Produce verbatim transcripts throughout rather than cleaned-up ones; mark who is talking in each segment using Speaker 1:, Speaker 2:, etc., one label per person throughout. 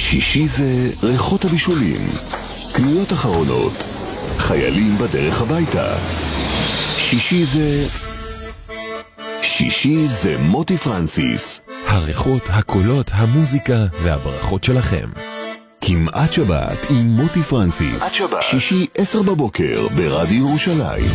Speaker 1: שישי זה ריחות הבישולים, קניות אחרונות, חיילים בדרך הביתה. שישי זה... שישי זה מוטי פרנסיס.
Speaker 2: הריחות, הקולות, המוזיקה והברכות שלכם.
Speaker 1: כמעט שבת עם מוטי פרנסיס. שישי עשר בבוקר ברדיו ירושלים.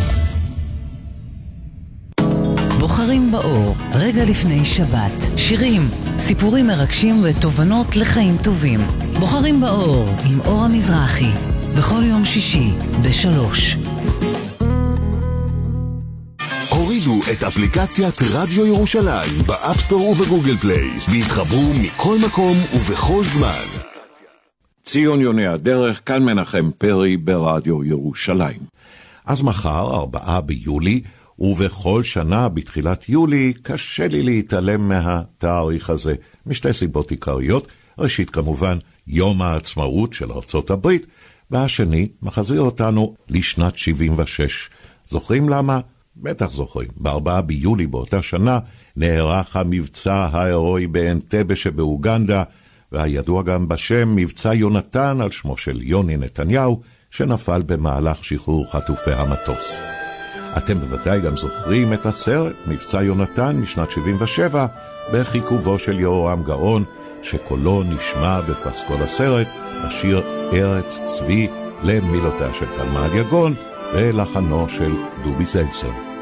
Speaker 3: בוחרים באור, רגע לפני שבת. שירים, סיפורים מרגשים ותובנות לחיים טובים. בוחרים באור עם אור המזרחי. בכל יום שישי בשלוש.
Speaker 1: הורידו את אפליקציית רדיו ירושלים באפסטור ובגוגל פליי והתחברו מכל מקום ובכל זמן.
Speaker 4: ציון יוני הדרך, כאן מנחם פרי ברדיו ירושלים.
Speaker 5: אז מחר, ארבעה ביולי, ובכל שנה בתחילת יולי, קשה לי להתעלם מהתאריך הזה, משתי סיבות עיקריות. ראשית, כמובן, יום העצמאות של ארצות הברית, והשני, מחזיר אותנו לשנת שבעים ושש. זוכרים למה? בטח זוכרים. בארבעה ביולי באותה שנה נערך המבצע ההירואי באנטבה שבאוגנדה, והידוע גם בשם מבצע יונתן על שמו של יוני נתניהו, שנפל במהלך שחרור חטופי המטוס. אתם בוודאי גם זוכרים את הסרט מבצע יונתן משנת שבעים ושבע, בחיכובו של יהורם גאון, שקולו נשמע בפסקול הסרט, בשיר ארץ צבי, למילותיה של תלמד יגון, ולחנו של דובי זלצר.